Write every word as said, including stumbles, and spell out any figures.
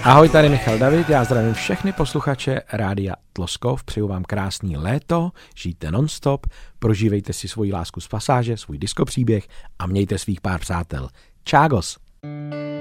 Ahoj, tady Michal David, já zdravím všechny posluchače Rádia Tloskov, přeju vám krásný léto, žijte non-stop, prožívejte si svoji lásku z pasáže, svůj diskopříběh a mějte svých pár přátel. Čágos!